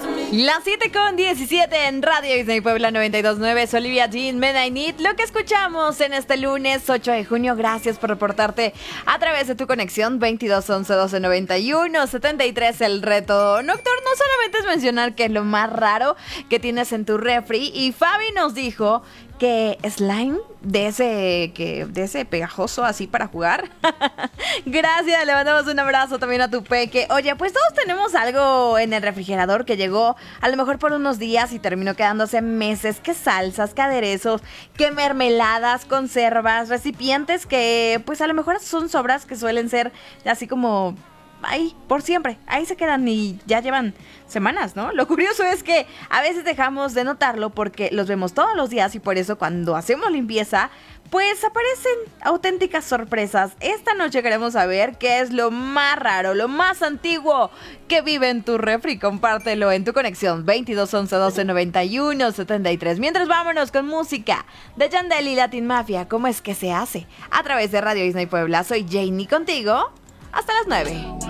Las 7:17 en Radio Disney Puebla 92.9. Es Olivia Jean, Men I Need. Lo que escuchamos en este lunes 8 de junio. Gracias por reportarte a través de tu conexión 22 11 12 91 73. El reto nocturno solamente es mencionar que es lo más raro que tienes en tu refri. Y Fabi nos dijo que slime de ese pegajoso así para jugar. Gracias, le mandamos un abrazo también a tu peque. Oye, pues todos tenemos algo en el refrigerador que llegó a lo mejor por unos días y terminó quedándose meses. ¿Qué salsas, qué aderezos, qué mermeladas, conservas, recipientes que pues a lo mejor son sobras que suelen ser así como ahí, por siempre, ahí se quedan y ya llevan semanas, ¿no? Lo curioso es que a veces dejamos de notarlo porque los vemos todos los días y por eso cuando hacemos limpieza, pues aparecen auténticas sorpresas. Esta noche queremos saber qué es lo más raro, lo más antiguo que vive en tu refri. Compártelo en tu conexión 22 11 12 91 73. Mientras vámonos con música de Yandel y Latin Mafia. ¿Cómo es que se hace? A través de Radio Disney Puebla. Soy Janie contigo hasta las 9.